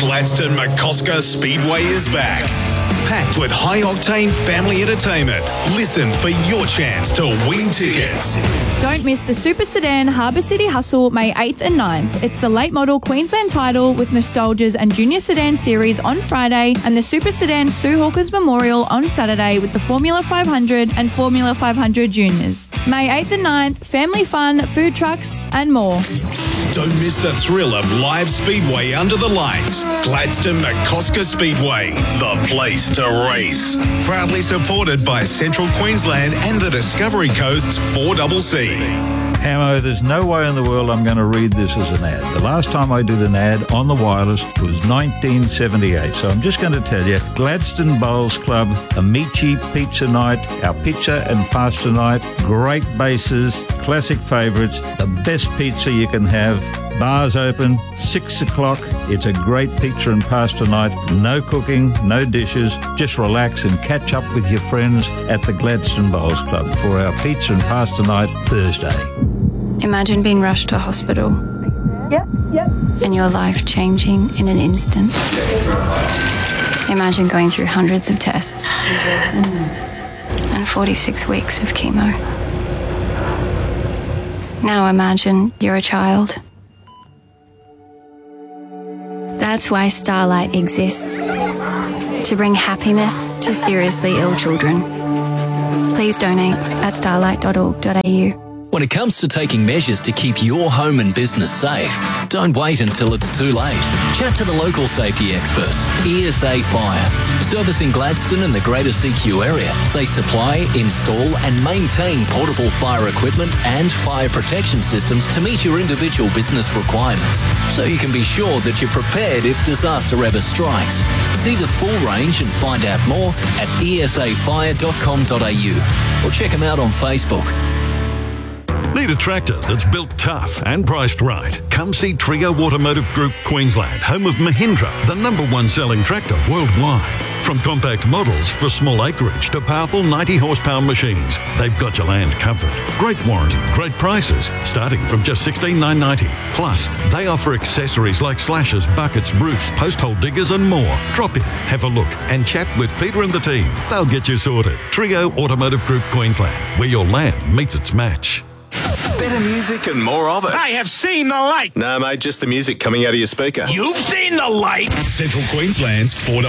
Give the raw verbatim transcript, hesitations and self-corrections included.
Gladstone McCosker Speedway is back. Packed with high-octane family entertainment. Listen for your chance to win tickets. Don't miss the Super Sedan Harbour City Hustle May eighth and ninth. It's the late model Queensland title with Nostalgia's and Junior Sedan series on Friday and the Super Sedan Sue Hawkins Memorial on Saturday with the Formula five hundred and Formula five hundred Juniors. May eighth and ninth, family fun, food trucks and more. Don't miss the thrill of live speedway under the lights. Gladstone McCosker Speedway, the place to race. Proudly supported by Central Queensland and the Discovery Coast's four C C. Hamo, there's no way in the world I'm going to read this as an ad. The last time I did an ad on the wireless was nineteen seventy-eight. So I'm just going to tell you, Gladstone Bowls Club, Amici Pizza Night, our pizza and pasta night, great bases, classic favourites, the best pizza you can have. Bars open, six o'clock. It's a great pizza and pasta night. No cooking, no dishes. Just relax and catch up with your friends at the Gladstone Bowls Club for our pizza and pasta night Thursday. Imagine being rushed to hospital. Yep, yep. And your life changing in an instant. Imagine going through hundreds of tests and forty-six weeks of chemo. Now imagine you're a child. That's why Starlight exists, to bring happiness to seriously ill children. Please donate at starlight dot org dot a u. When it comes to taking measures to keep your home and business safe, don't wait until it's too late. Chat to the local safety experts, E S A Fire. Servicing Gladstone and the greater C Q area, they supply, install and maintain portable fire equipment and fire protection systems to meet your individual business requirements, so you can be sure that you're prepared if disaster ever strikes. See the full range and find out more at e s a fire dot com dot a u or check them out on Facebook. Need a tractor that's built tough and priced right? Come see Trio Automotive Group Queensland, home of Mahindra, the number one selling tractor worldwide. From compact models for small acreage to powerful ninety horsepower machines, they've got your land covered. Great warranty, great prices, starting from just sixteen thousand nine hundred ninety. Plus, they offer accessories like slashers, buckets, roofs, post hole diggers and more. Drop in, have a look and chat with Peter and the team. They'll get you sorted. Trio Automotive Group Queensland, where your land meets its match. Better music and more of it. I have seen the light. Nah, mate, just the music coming out of your speaker. You've seen the light. Central Queensland's four